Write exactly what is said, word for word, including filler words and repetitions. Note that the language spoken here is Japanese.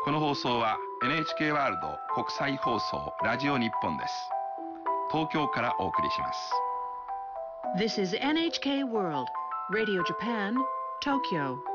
この放送は エヌエイチケー ワールド国際放送ラジオ日本です。東京からお送りします。 This is エヌエイチケー World Radio Japan, Tokyo.